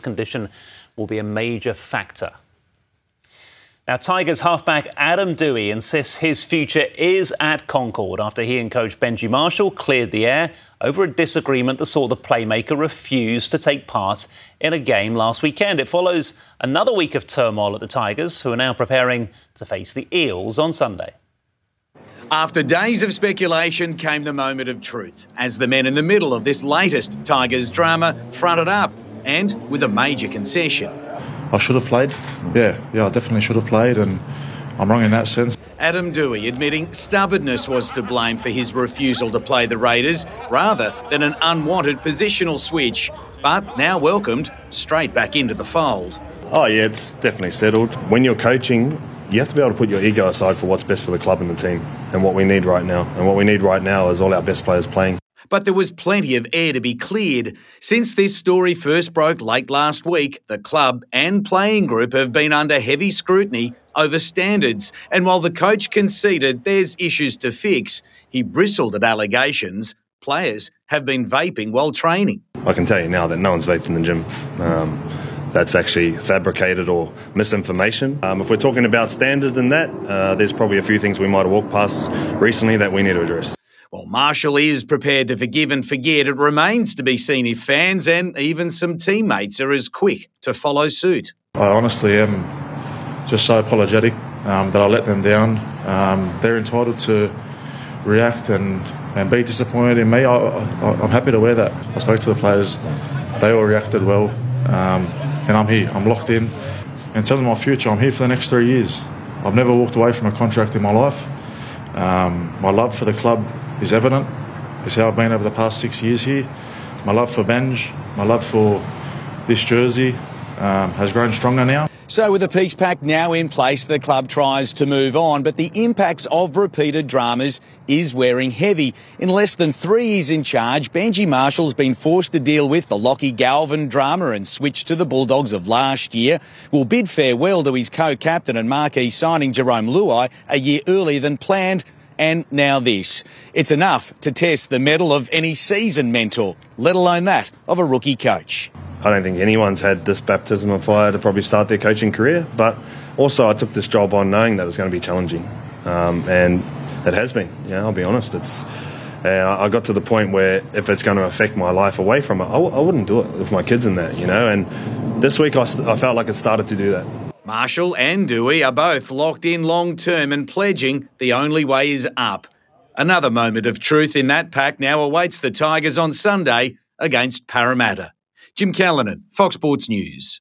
condition will be a major factor. Now, Tigers halfback Adam Doueihi insists his future is at Concord after he and coach Benji Marshall cleared the air over a disagreement that saw the playmaker refuse to take part in a game last weekend. It follows another week of turmoil at the Tigers, who are now preparing to face the Eels on Sunday. After days of speculation came the moment of truth, as the men in the middle of this latest Tigers drama fronted up, and with a major concession. I should have played. Yeah, I definitely should have played, and I'm wrong in that sense. Adam Doueihi admitting stubbornness was to blame for his refusal to play the Raiders, rather than an unwanted positional switch, but now welcomed straight back into the fold. Oh yeah, it's definitely settled. When you're coaching, you have to be able to put your ego aside for what's best for the club and the team and what we need right now. And what we need right now is all our best players playing. But there was plenty of air to be cleared. Since this story first broke late last week, the club and playing group have been under heavy scrutiny over standards. And while the coach conceded there's issues to fix, he bristled at allegations players have been vaping while training. I can tell you now that no one's vaped in the gym. That's actually fabricated or misinformation. If we're talking about standards and that, there's probably a few things we might have walked past recently that we need to address. While Marshall is prepared to forgive and forget, it remains to be seen if fans and even some teammates are as quick to follow suit. I honestly am just so apologetic that I let them down. They're entitled to react and be disappointed in me. I'm happy to wear that. I spoke to the players. They all reacted well. And I'm here. I'm locked in. In terms of my future, I'm here for the next 3 years. I've never walked away from a contract in my life. My love for the club is evident. It's how I've been over the past 6 years here. My love for Benj, my love for this jersey has grown stronger now. So with the peace pact now in place, the club tries to move on, but the impacts of repeated dramas is wearing heavy. In less than 3 years in charge, Benji Marshall's been forced to deal with the Lockie Galvin drama and switch to the Bulldogs of last year. Will bid farewell to his co-captain and marquee signing Jarome Luai a year earlier than planned. And now this. It's enough to test the mettle of any seasoned mentor, let alone that of a rookie coach. I don't think anyone's had this baptism of fire to probably start their coaching career, but also I took this job on knowing that it was going to be challenging, and it has been. I'll be honest. I got to the point where if it's going to affect my life away from it, I wouldn't do it with my kids in that, And this week I felt like it started to do that. Marshall and Doueihi are both locked in long-term and pledging the only way is up. Another moment of truth in that pack now awaits the Tigers on Sunday against Parramatta. Jim Callanan, Fox Sports News.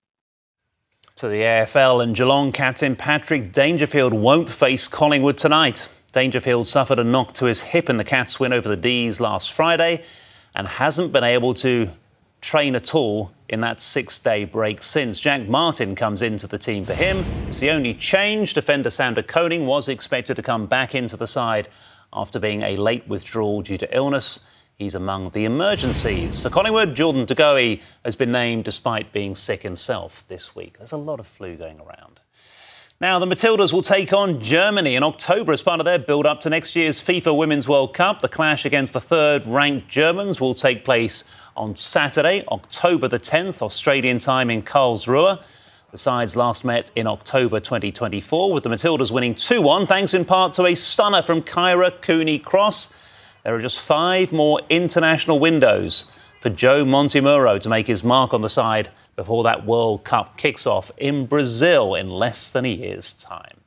To the AFL, and Geelong captain Patrick Dangerfield won't face Collingwood tonight. Dangerfield suffered a knock to his hip in the Cats' win over the D's last Friday and hasn't been able to train at all in that 6-day break since. Jack Martin comes into the team for him. It's the only change. Defender Sander Koning was expected to come back into the side after being a late withdrawal due to illness. He's among the emergencies. For Collingwood, Jordan De Goey has been named despite being sick himself this week. There's a lot of flu going around. Now, the Matildas will take on Germany in October as part of their build-up to next year's FIFA Women's World Cup. The clash against the third-ranked Germans will take place on Saturday, October the 10th, Australian time in Karlsruhe. The sides last met in October 2024, with the Matildas winning 2-1, thanks in part to a stunner from Kyra Cooney-Cross. There are just 5 more international windows for Joe Montemurro to make his mark on the side before that World Cup kicks off in Brazil in less than a year's time.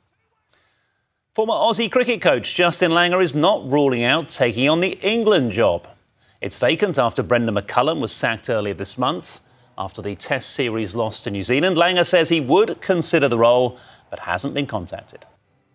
Former Aussie cricket coach Justin Langer is not ruling out taking on the England job. It's vacant after Brendan McCullum was sacked earlier this month. After the Test series loss to New Zealand, Langer says he would consider the role, but hasn't been contacted.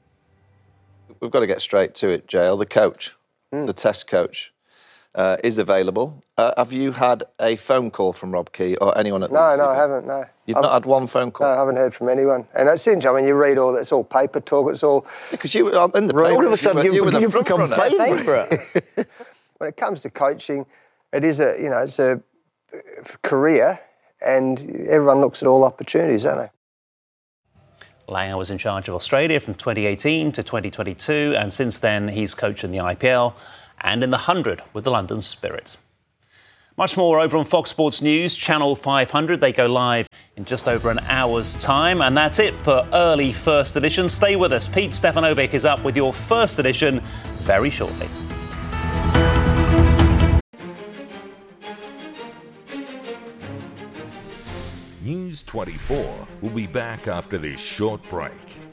We've got to get straight to it, JL. The coach, the Test coach, is available. Have you had a phone call from Rob Key or anyone at the No, I haven't, no. You've not had one phone call? No, I haven't heard from anyone. And it's interesting, I mean, you read all that, it's all paper talk, it's all... Because you were in the paper. All of a sudden, you were the you've front become runner. favourite. When it comes to coaching, it is it's a career, and everyone looks at all opportunities, don't they? Langer was in charge of Australia from 2018 to 2022, and since then he's coached in the IPL and in the 100 with the London Spirit. Much more over on Fox Sports News, Channel 500. They go live in just over an hour's time. And that's it for early First Edition. Stay with us. Pete Stefanovic is up with your First Edition very shortly. News 24 will be back after this short break.